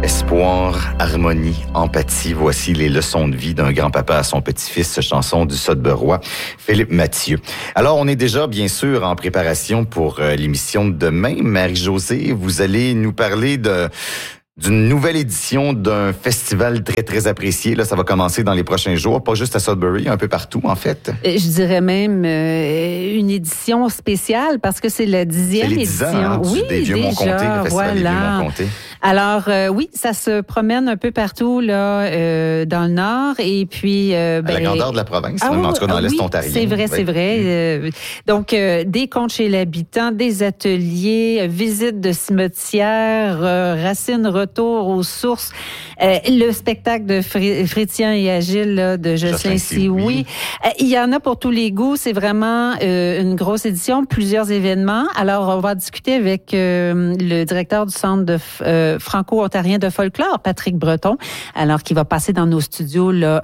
Espoir, harmonie, empathie, voici les leçons de vie d'un grand-papa à son petit-fils, chanson du Sudburois, Philippe Mathieu. Alors, on est déjà, bien sûr, en préparation pour l'émission de demain. Marie-Josée, vous allez nous parler d'une nouvelle édition d'un festival très, très apprécié. Là, ça va commencer dans les prochains jours, pas juste à Sudbury, un peu partout, en fait. Je dirais même une édition spéciale, parce que c'est la 10e édition. Ans, oui, des Vieux-Mont-Comté, le festival des Vieux-Mont-Comté. Alors, oui, ça se promène un peu partout là dans le Nord, et puis... à la grandeur de la province, en tout cas dans l'Est ontarien. C'est vrai, c'est vrai. Donc, des contes chez l'habitant, des ateliers, visites de cimetières, racines, retour aux sources, le spectacle de Frétien et Agile là, de Jocelyn Sioui. Il y en a pour tous les goûts. C'est vraiment une grosse édition, plusieurs événements. Alors, on va discuter avec le directeur du Centre de franco-ontarien de folklore, Patrick Breton, alors qui va passer dans nos studios là,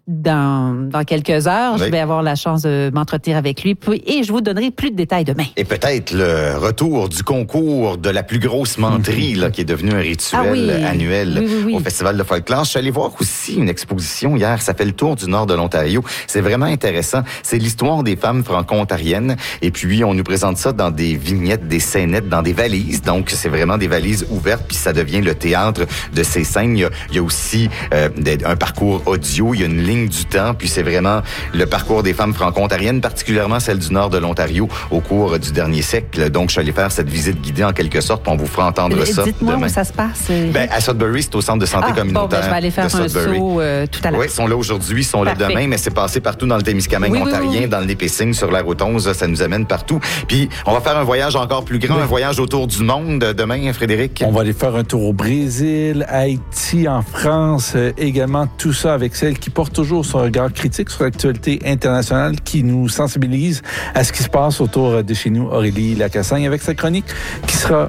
dans quelques heures. Oui. Je vais avoir la chance de m'entretenir avec lui et je vous donnerai plus de détails demain. Et peut-être le retour du concours de la plus grosse menterie là, qui est devenu un rituel annuel au Festival de folklore. Je suis allé voir aussi une exposition hier, ça fait le tour du nord de l'Ontario. C'est vraiment intéressant. C'est l'histoire des femmes franco-ontariennes. Et puis, on nous présente ça dans des vignettes, des scénettes, dans des valises. Donc, c'est vraiment des valises ouvertes, puis ça devient le théâtre de ces scènes. Il y a aussi un parcours audio, il y a une ligne du temps, puis c'est vraiment le parcours des femmes franco-ontariennes, particulièrement celles du nord de l'Ontario au cours du dernier siècle. Donc, je suis allé faire cette visite guidée en quelque sorte, puis on vous fera entendre ça Dites-moi demain. Où ça se passe. À Sudbury, c'est au centre de santé communautaire. Je vais aller faire un saut tout à l'heure. Oui, ils sont là aujourd'hui, ils sont là demain, mais c'est passé partout dans le Témiscamingue ontarien, dans le Nipissing, sur la route 11, ça nous amène partout. Puis, on va faire un voyage encore plus grand, un voyage autour du monde demain, Frédéric. On va aller faire un tour au Brésil, Haïti, en France, également tout ça avec celle qui porte toujours son regard critique sur l'actualité internationale, qui nous sensibilise à ce qui se passe autour de chez nous, Aurélie Lacassagne, avec sa chronique qui sera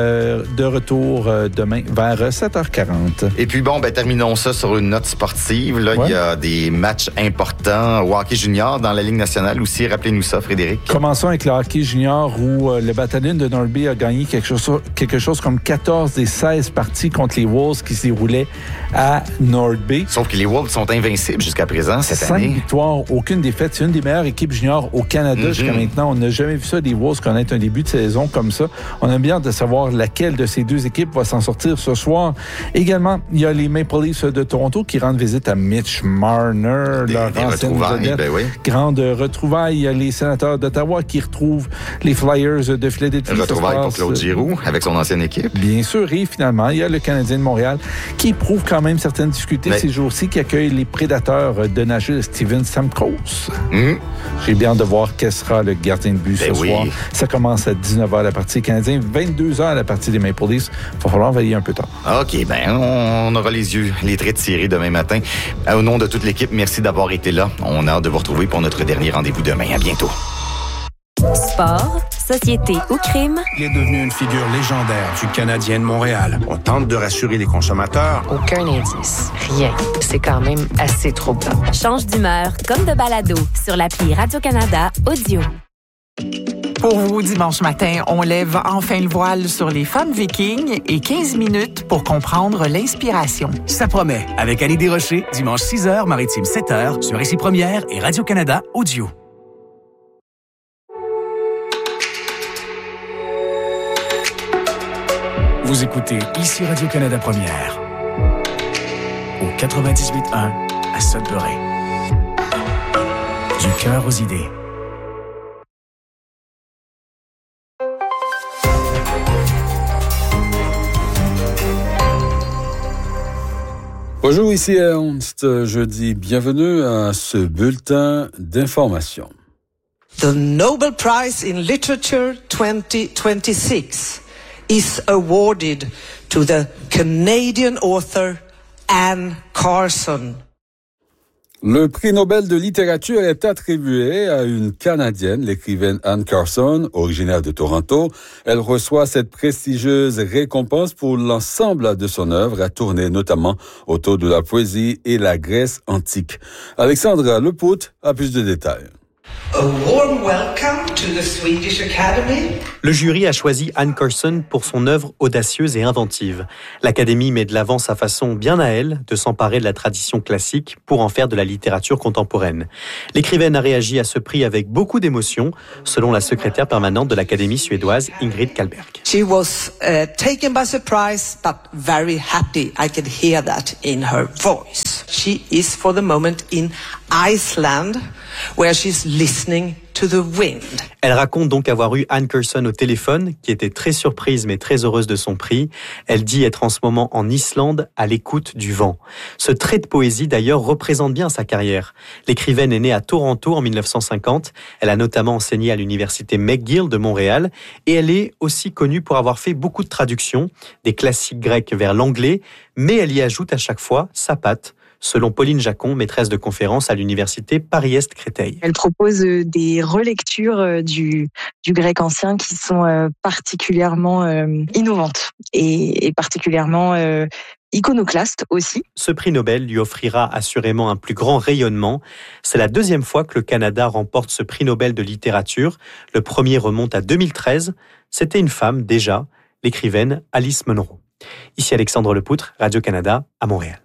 de retour demain vers 7h40. Et puis terminons ça sur une note sportive. Là, il y a des matchs importants au hockey junior dans la Ligue nationale aussi. Rappelez-nous ça, Frédéric. Commençons avec le hockey junior où le bataillon de North Bay a gagné quelque chose comme 14 des 16 parties contre les Wolves qui se déroulaient à North Bay. Sauf que les Wolves sont invincibles jusqu'à présent cette année. 5 victoires, aucune défaite. C'est une des meilleures équipes juniors au Canada jusqu'à maintenant. On n'a jamais vu ça, des Wolves connaître un début de saison comme ça. On a bien hâte de savoir laquelle de ces deux équipes va s'en sortir ce soir. Également, il y a les Maple Leafs de Toronto qui rendent visite à Mitch Marner, leur ancienne vedette. Grande retrouvaille. Il y a les Sénateurs d'Ottawa qui retrouvent les Flyers de Philadelphie. Retrouvaille pour Claude Giroux avec son ancienne équipe. Bien sûr. Et finalement, il y a le Canadien de Montréal qui éprouve quand même certaines difficultés ces jours-ci, qui accueille les Prédateurs de Nashville, Steven Stamkos. J'ai bien hâte de voir quel sera le gardien de but ce soir. Ça commence à 19h la partie des Canadiens, 22h la partie des Maple Leafs. Il va falloir veiller un peu tard. OK, on aura les traits tirés demain matin. Au nom de toute l'équipe, merci d'avoir été là. On a hâte de vous retrouver pour notre dernier rendez-vous demain. À bientôt. Sport, société ou crime. Il est devenu une figure légendaire du Canadien de Montréal. On tente de rassurer les consommateurs. Aucun indice. Rien. C'est quand même assez troublant. Change d'humeur comme de balado sur l'appli Radio-Canada Audio. Pour vous, dimanche matin, on lève enfin le voile sur les femmes vikings et 15 minutes pour comprendre l'inspiration. Ça promet. Avec Annie Desrochers, dimanche 6h, Maritime 7h, sur Ici Première et Radio-Canada Audio. Vous écoutez Ici Radio-Canada Première, au 98.1 à Sudbury. Du cœur aux idées. Bonjour, ici Ernst. Je dis bienvenue à ce bulletin d'information. The Nobel Prize in Literature 2026 is awarded to the Canadian author Anne Carson. Le prix Nobel de littérature est attribué à une Canadienne, l'écrivaine Anne Carson, originaire de Toronto. Elle reçoit cette prestigieuse récompense pour l'ensemble de son œuvre, à tourner notamment autour de la poésie et la Grèce antique. Alexandra Lepout a plus de détails. A warm welcome to the Swedish Academy. Le jury a choisi Anne Carson pour son œuvre audacieuse et inventive. L'Académie met de l'avant sa façon bien à elle de s'emparer de la tradition classique pour en faire de la littérature contemporaine. L'écrivaine a réagi à ce prix avec beaucoup d'émotion, selon la secrétaire permanente de l'Académie suédoise Ingrid Kallberg. She was taken by surprise, but very happy. I could hear that in her voice. She is for the moment in Iceland, where she's listening to the wind. Elle raconte donc avoir eu Anne Carson au téléphone, qui était très surprise mais très heureuse de son prix. Elle dit être en ce moment en Islande, à l'écoute du vent. Ce trait de poésie d'ailleurs représente bien sa carrière. L'écrivaine est née à Toronto en 1950. Elle a notamment enseigné à l'université McGill de Montréal et elle est aussi connue pour avoir fait beaucoup de traductions, des classiques grecs vers l'anglais, mais elle y ajoute à chaque fois sa patte, selon Pauline Jacon, maîtresse de conférence à l'université Paris-Est-Créteil. Elle propose des relectures du grec ancien qui sont particulièrement innovantes et particulièrement iconoclastes aussi. Ce prix Nobel lui offrira assurément un plus grand rayonnement. C'est la deuxième fois que le Canada remporte ce prix Nobel de littérature. Le premier remonte à 2013. C'était une femme déjà, l'écrivaine Alice Munro. Ici Alexandre Lepoutre, Radio-Canada, à Montréal.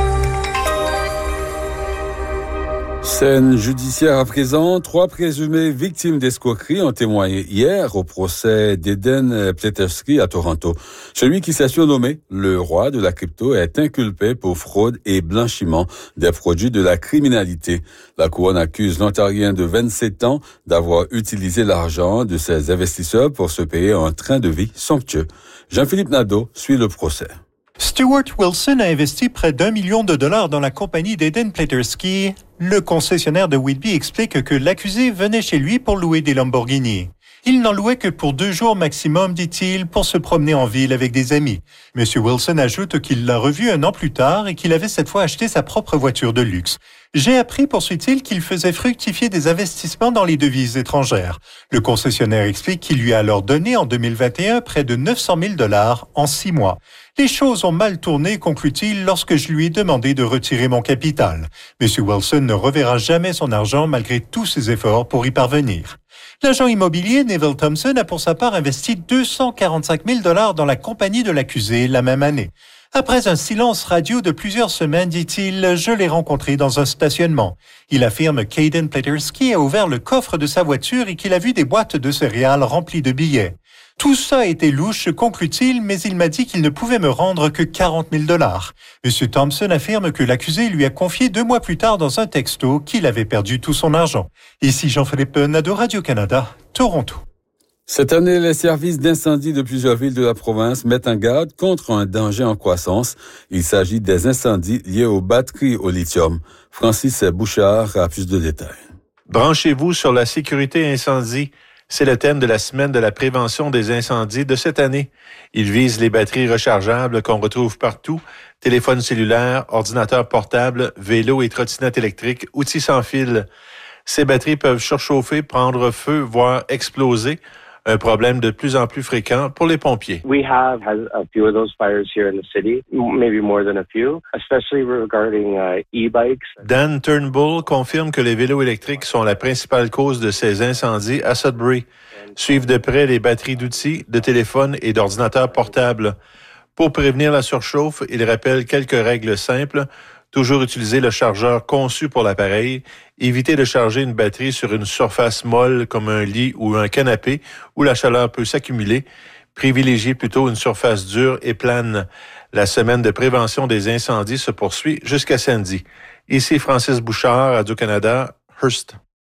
Scène judiciaire à présent. 3 présumées victimes d'escroquerie ont témoigné hier au procès d'Eden Pletersky à Toronto. Celui qui s'est surnommé le roi de la crypto est inculpé pour fraude et blanchiment des produits de la criminalité. La couronne accuse l'Ontarien de 27 ans d'avoir utilisé l'argent de ses investisseurs pour se payer un train de vie somptueux. Jean-Philippe Nadeau suit le procès. Stuart Wilson a investi près d'$1 million dans la compagnie d'Eden Pletersky. Le concessionnaire de Whitby explique que l'accusé venait chez lui pour louer des Lamborghini. Il n'en louait que pour 2 jours maximum, dit-il, pour se promener en ville avec des amis. M. Wilson ajoute qu'il l'a revu 1 an plus tard et qu'il avait cette fois acheté sa propre voiture de luxe. J'ai appris, poursuit-il, qu'il faisait fructifier des investissements dans les devises étrangères. Le concessionnaire explique qu'il lui a alors donné en 2021 près de $900 000 en 6 mois. Les choses ont mal tourné, conclut-il, lorsque je lui ai demandé de retirer mon capital. M. Wilson ne reverra jamais son argent malgré tous ses efforts pour y parvenir. L'agent immobilier Neville Thompson a pour sa part investi $245 000 dans la compagnie de l'accusé la même année. Après un silence radio de plusieurs semaines, dit-il, je l'ai rencontré dans un stationnement. Il affirme qu'Eden Pletersky a ouvert le coffre de sa voiture et qu'il a vu des boîtes de céréales remplies de billets. Tout ça était louche, conclut-il, mais il m'a dit qu'il ne pouvait me rendre que $40 000. M. Thompson affirme que l'accusé lui a confié 2 mois plus tard dans un texto qu'il avait perdu tout son argent. Ici Jean-Philippe Nadeau, Radio-Canada, Toronto. Cette année, les services d'incendie de plusieurs villes de la province mettent en garde contre un danger en croissance. Il s'agit des incendies liés aux batteries au lithium. Francis Bouchard a plus de détails. Branchez-vous sur la sécurité incendie. C'est le thème de la semaine de la prévention des incendies de cette année. Il vise les batteries rechargeables qu'on retrouve partout, téléphones cellulaires, ordinateurs portables, vélos et trottinettes électriques, outils sans fil. Ces batteries peuvent surchauffer, prendre feu, voire exploser. Un problème de plus en plus fréquent pour les pompiers. We have had a few of those fires here in the city, maybe more than a few, especially regarding e-bikes. Dan Turnbull confirme que les vélos électriques sont la principale cause de ces incendies à Sudbury. Suivent de près les batteries d'outils, de téléphones et d'ordinateurs portables. Pour prévenir la surchauffe, il rappelle quelques règles simples. Toujours utiliser le chargeur conçu pour l'appareil. Éviter de charger une batterie sur une surface molle comme un lit ou un canapé où la chaleur peut s'accumuler. Privilégiez plutôt une surface dure et plane. La semaine de prévention des incendies se poursuit jusqu'à samedi. Ici Francis Bouchard, Radio-Canada, Hearst.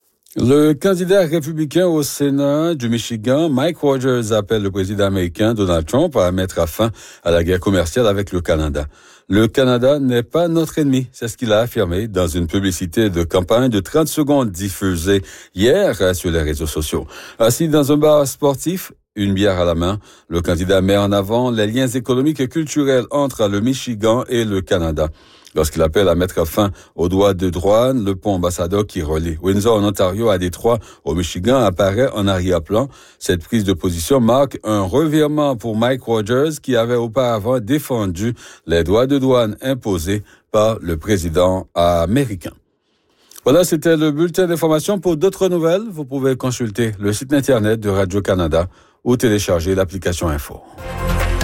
Le candidat républicain au Sénat du Michigan, Mike Rogers, appelle le président américain Donald Trump à mettre fin à la guerre commerciale avec le Canada. Le Canada n'est pas notre ennemi, c'est ce qu'il a affirmé dans une publicité de campagne de 30 secondes diffusée hier sur les réseaux sociaux. Assis dans un bar sportif, une bière à la main, le candidat met en avant les liens économiques et culturels entre le Michigan et le Canada. Lorsqu'il appelle à mettre fin aux droits de douane, le pont ambassadeur qui relie Windsor en Ontario à Détroit au Michigan apparaît en arrière-plan. Cette prise de position marque un revirement pour Mike Rogers qui avait auparavant défendu les droits de douane imposés par le président américain. Voilà, c'était le bulletin d'information. Pour d'autres nouvelles, vous pouvez consulter le site internet de Radio-Canada ou télécharger l'application Info.